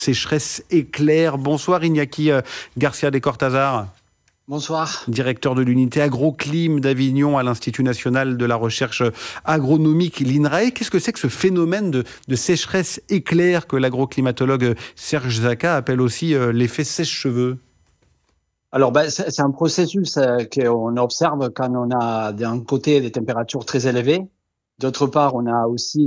Sécheresse éclair. Bonsoir Iñaki Garcia de Cortázar. Bonsoir. Directeur de l'unité agroclim d'Avignon à l'Institut national de la recherche agronomique, l'INRAE. Qu'est-ce que c'est que ce phénomène de sécheresse éclair que l'agroclimatologue Serge Zaka appelle aussi l'effet sèche-cheveux? Alors, c'est un processus qu'on observe quand on a d'un côté des températures très élevées. D'autre part, on a aussi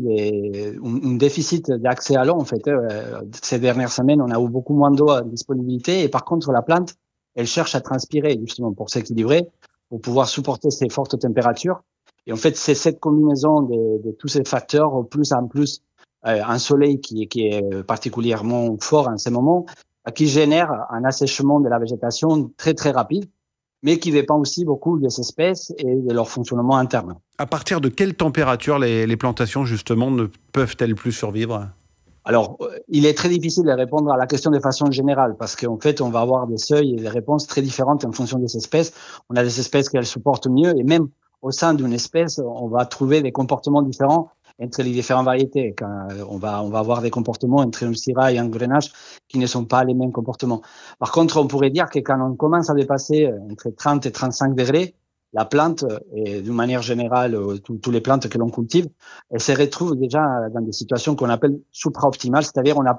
un déficit d'accès à l'eau. En fait, ces dernières semaines, on a eu beaucoup moins d'eau à disponibilité. Et par contre, la plante, elle cherche à transpirer justement pour s'équilibrer, pour pouvoir supporter ces fortes températures. Et en fait, c'est cette combinaison de tous ces facteurs, plus en plus un soleil qui est particulièrement fort en ces moments, qui génère un assèchement de la végétation très très rapide, mais qui dépend aussi beaucoup des espèces et de leur fonctionnement interne. À partir de quelle température les plantations justement ne peuvent-elles plus survivre? Alors, il est très difficile de répondre à la question de façon générale parce qu'en fait, on va avoir des seuils et des réponses très différentes en fonction des espèces. On a des espèces qui elles supportent mieux et même au sein d'une espèce, on va trouver des comportements différents entre les différentes variétés. Quand on va avoir des comportements entre un syrah et un grenache qui ne sont pas les mêmes comportements. Par contre, on pourrait dire que quand on commence à dépasser entre 30 et 35 degrés, la plante, et d'une manière générale, tous les plantes que l'on cultive, elles se retrouvent déjà dans des situations qu'on appelle supra-optimales, c'est-à-dire on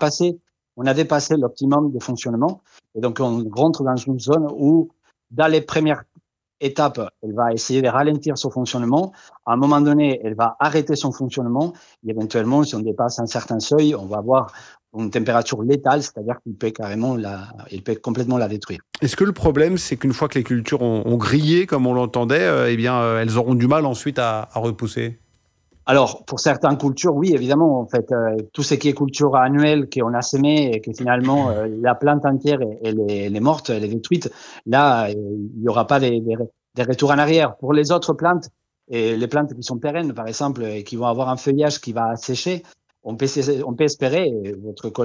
a dépassé l'optimum de fonctionnement, et donc on rentre dans une zone où, dans les premières étapes, elle va essayer de ralentir son fonctionnement. À un moment donné, elle va arrêter son fonctionnement, et éventuellement, si on dépasse un certain seuil, on va avoir une température létale, c'est-à-dire qu'il peut complètement la détruire. Est-ce que le problème, c'est qu'une fois que les cultures ont grillé, comme on l'entendait, elles auront du mal ensuite à repousser? Alors, pour certaines cultures, oui, évidemment. En fait, tout ce qui est culture annuelle qu'on a semé et que finalement la plante entière elle est morte, elle est détruite, là, il n'y aura pas des retours en arrière. Pour les autres plantes, et les plantes qui sont pérennes, par exemple, et qui vont avoir un feuillage qui va sécher, on peut espérer, et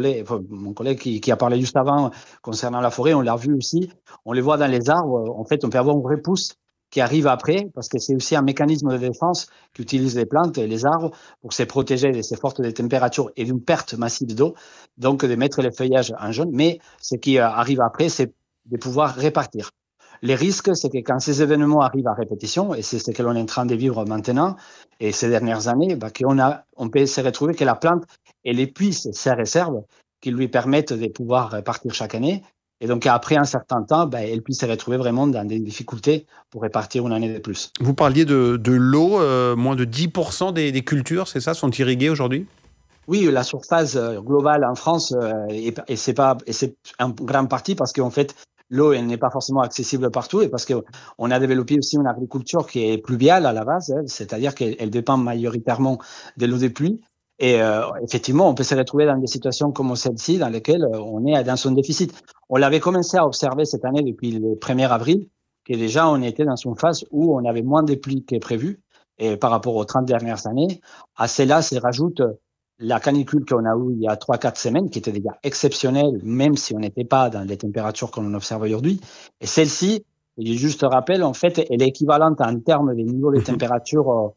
mon collègue qui a parlé juste avant concernant la forêt, on l'a vu aussi, on les voit dans les arbres, en fait, on peut avoir une repousse qui arrive après, parce que c'est aussi un mécanisme de défense qu'utilisent les plantes et les arbres pour se protéger de ces fortes températures et d'une perte massive d'eau, donc de mettre les feuillages en jaune. Mais ce qui arrive après, c'est de pouvoir répartir. Les risques, c'est que quand ces événements arrivent à répétition, et c'est ce que l'on est en train de vivre maintenant, et ces dernières années, on peut se retrouver que la plante, elle épuise ses réserves qui lui permettent de pouvoir répartir chaque année. Et donc, après un certain temps, elle puisse se retrouver vraiment dans des difficultés pour répartir une année de plus. Vous parliez de l'eau, moins de 10% des cultures, c'est ça, sont irriguées aujourd'hui? Oui, la surface globale en France, et c'est en grande partie parce qu'en fait, l'eau, elle n'est pas forcément accessible partout et parce qu'on a développé aussi une agriculture qui est pluviale à la base, c'est-à-dire qu'elle dépend majoritairement de l'eau des pluies. Et effectivement, on peut se retrouver dans des situations comme celle-ci dans lesquelles on est dans son déficit. On l'avait commencé à observer cette année depuis le 1er avril, que déjà on était dans une phase où on avait moins de pluies que prévu. Et par rapport aux 30 dernières années, à cela se rajoute la canicule qu'on a eue il y a 3-4 semaines, qui était déjà exceptionnelle, même si on n'était pas dans les températures qu'on observe aujourd'hui. Et celle-ci, je juste rappelle, en fait, elle est équivalente en termes des niveaux de température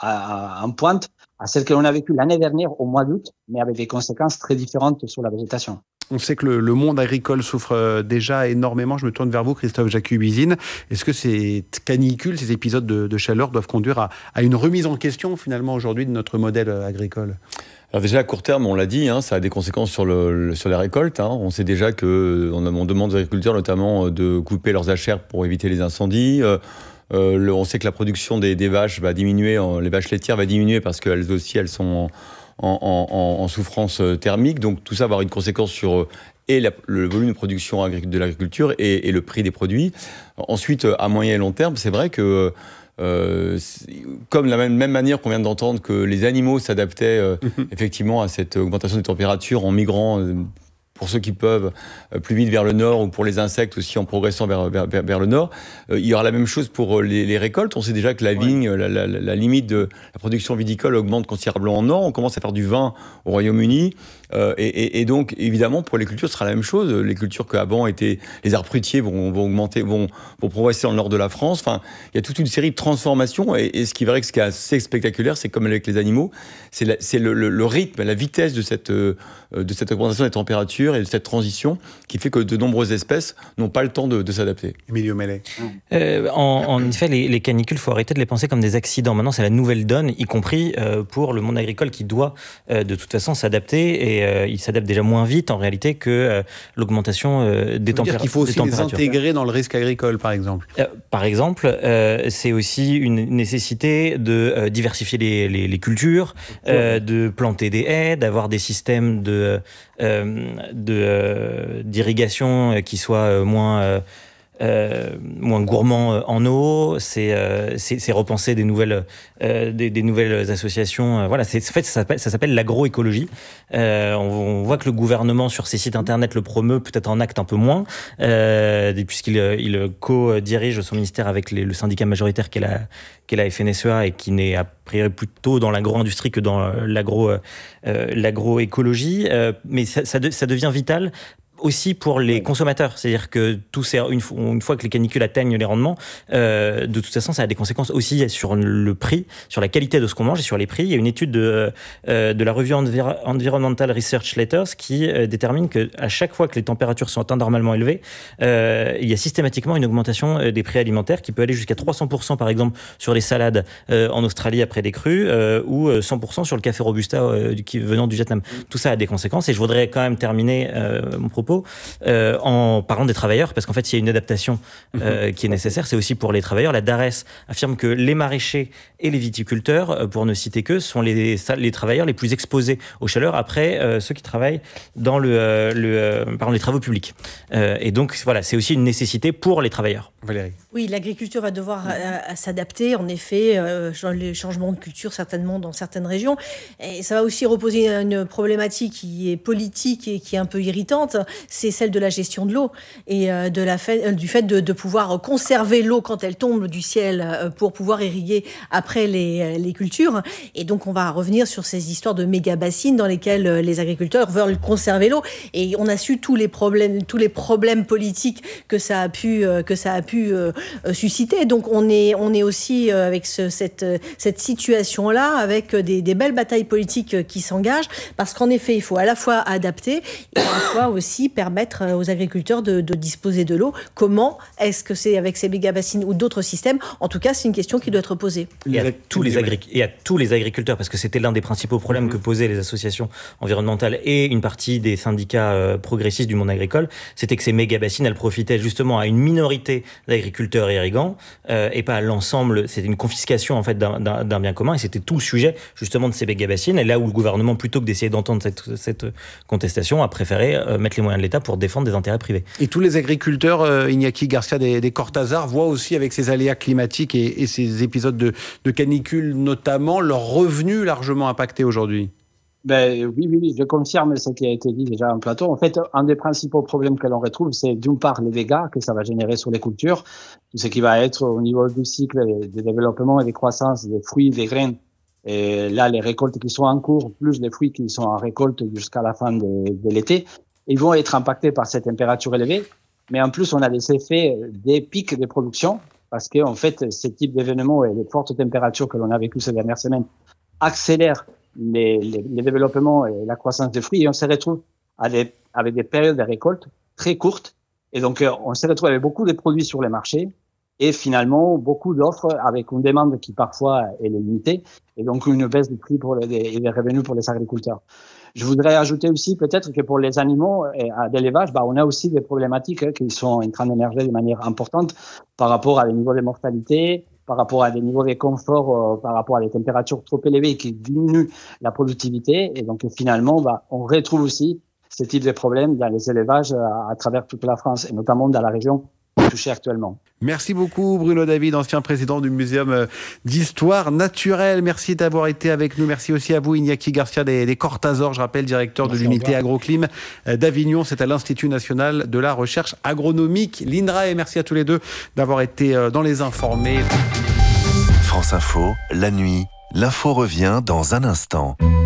en pointe à celle que l'on a vécue l'année dernière au mois d'août, mais avec des conséquences très différentes sur la végétation. On sait que le monde agricole souffre déjà énormément. Je me tourne vers vous, Christophe Jacubizine. Est-ce que ces canicules, ces épisodes de chaleur doivent conduire à une remise en question, finalement, aujourd'hui, de notre modèle agricole? Alors déjà, à court terme, on l'a dit, ça a des conséquences sur les récoltes. On sait déjà qu'on demande aux agriculteurs notamment de couper leurs jachères pour éviter les incendies. On sait que la production des vaches va diminuer, les vaches laitières va diminuer parce qu'elles aussi, elles sont en souffrance thermique. Donc tout ça va avoir une conséquence sur le volume de production de l'agriculture et le prix des produits. Ensuite, à moyen et long terme, c'est vrai que comme de la même manière qu'on vient d'entendre que les animaux s'adaptaient effectivement à cette augmentation des températures en migrant pour ceux qui peuvent plus vite vers le nord, ou pour les insectes aussi en progressant vers le nord. Il y aura la même chose pour les récoltes. On sait déjà que la vigne, la limite de la production viticole augmente considérablement en nord. On commence à faire du vin au Royaume-Uni. Et donc, évidemment, pour les cultures, ce sera la même chose. Les cultures qu'avant étaient... Les arbres fruitiers vont augmenter, vont progresser dans le nord de la France. Enfin, il y a toute une série de transformations. Et ce qui est assez spectaculaire, c'est comme avec les animaux, c'est le rythme, la vitesse de cette augmentation des températures et de cette transition qui fait que de nombreuses espèces n'ont pas le temps de s'adapter. Emilio Mellet. En effet, les canicules, il faut arrêter de les penser comme des accidents. Maintenant, c'est la nouvelle donne, y compris pour le monde agricole qui doit de toute façon s'adapter. Et il s'adapte déjà moins vite en réalité que l'augmentation des températures. Il faut aussi les intégrer dans le risque agricole, par exemple. Par exemple, c'est aussi une nécessité de diversifier les cultures, de planter des haies, d'avoir des systèmes d'irrigation qui soient moins gourmand en eau, c'est repenser des nouvelles associations. Voilà, en fait, ça s'appelle l'agroécologie. On voit que le gouvernement sur ses sites internet le promeut, peut-être en acte un peu moins, puisqu'il co-dirige son ministère avec le syndicat majoritaire qu'est la FNSEA et qui n'est a priori plutôt dans l'agro-industrie que dans l'agroécologie. Mais ça devient vital aussi pour les consommateurs, c'est-à-dire que une fois que les canicules atteignent les rendements, de toute façon, ça a des conséquences aussi sur le prix, sur la qualité de ce qu'on mange et sur les prix. Il y a une étude de la revue Environmental Research Letters qui détermine qu'à chaque fois que les températures sont anormalement élevées, il y a systématiquement une augmentation des prix alimentaires qui peut aller jusqu'à 300% par exemple sur les salades en Australie après des crues ou 100% sur le café Robusta venant du Vietnam. Tout ça a des conséquences et je voudrais quand même terminer mon propos en parlant des travailleurs, parce qu'en fait, il y a une adaptation qui est nécessaire, c'est aussi pour les travailleurs. La DARES affirme que les maraîchers et les viticulteurs, pour ne citer que, sont les travailleurs les plus exposés aux chaleurs après ceux qui travaillent dans les travaux publics. Et donc, voilà, c'est aussi une nécessité pour les travailleurs. Valérie. Oui, l'agriculture va devoir s'adapter, en effet, les changements de culture certainement dans certaines régions. Et ça va aussi reposer une problématique qui est politique et qui est un peu irritante, c'est celle de la gestion de l'eau et du fait de pouvoir conserver l'eau quand elle tombe du ciel pour pouvoir irriguer après les cultures. Et donc, on va revenir sur ces histoires de méga-bassines dans lesquelles les agriculteurs veulent conserver l'eau. Et on a su tous les problèmes politiques que ça a pu susciter. Donc, on est aussi avec cette situation-là, avec des belles batailles politiques qui s'engagent, parce qu'en effet, il faut à la fois adapter et à la fois aussi permettre aux agriculteurs de disposer de l'eau. Comment est-ce que c'est avec ces méga-bassines ou d'autres systèmes? En tout cas, c'est une question qui doit être posée. Et à tous les agriculteurs, parce que c'était l'un des principaux problèmes que posaient les associations environnementales et une partie des syndicats progressistes du monde agricole, c'était que ces méga-bassines, elles profitaient justement à une minorité d'agriculteurs et irrigants et pas à l'ensemble. C'était une confiscation en fait d'un bien commun et c'était tout le sujet justement de ces méga-bassines. Et là où le gouvernement, plutôt que d'essayer d'entendre cette contestation, a préféré mettre les moyens de l'État pour défendre des intérêts privés. Et tous les agriculteurs, Iñaki Garcia des Cortázar, voient aussi avec ces aléas climatiques et ces épisodes de canicule notamment, leurs revenus largement impactés aujourd'hui. Oui, je confirme ce qui a été dit déjà en plateau. En fait, un des principaux problèmes que l'on retrouve, c'est d'une part les dégâts que ça va générer sur les cultures, tout ce qui va être au niveau du cycle de développement et de croissance des fruits, des graines. Et là, les récoltes qui sont en cours, plus les fruits qui sont en récolte jusqu'à la fin de l'été, ils vont être impactés par ces températures élevées. Mais en plus, on a les effets des pics de production, parce que en fait, ce type d'événements et les fortes températures que l'on a vécues ces dernières semaines accélèrent les développements et la croissance des fruits, et on se retrouve avec des périodes de récolte très courtes. Et donc, on se retrouve avec beaucoup de produits sur les marchés et finalement beaucoup d'offres avec une demande qui parfois est limitée et donc une baisse du prix et des revenus pour les agriculteurs. Je voudrais ajouter aussi peut-être que pour les animaux d'élevage, on a aussi des problématiques qui sont en train d'émerger de manière importante par rapport à des niveaux de mortalité, par rapport à des niveaux de confort, par rapport à des températures trop élevées qui diminuent la productivité. Et donc finalement, on retrouve aussi ce type de problèmes dans les élevages à travers toute la France et notamment dans la région touchée actuellement. Merci beaucoup Bruno David, ancien président du Muséum d'Histoire Naturelle. Merci d'avoir été avec nous. Merci aussi à vous Iñaki Garcia des Cortázar, je rappelle, directeur de l'unité Agroclim d'Avignon. C'est à l'Institut National de la Recherche Agronomique, l'INRAE. Merci à tous les deux d'avoir été dans Les Informés. France Info, la nuit, l'info revient dans un instant.